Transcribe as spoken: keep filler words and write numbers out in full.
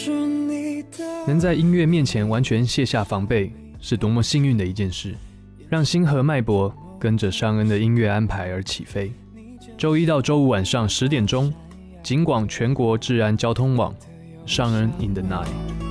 能在音乐面前完全卸下防备，是多么幸运的一件事，让星河脉搏跟着尚恩的音乐安排而起飞。周一到周五晚上十点钟，警广全国治安交通网，尚恩 in the night。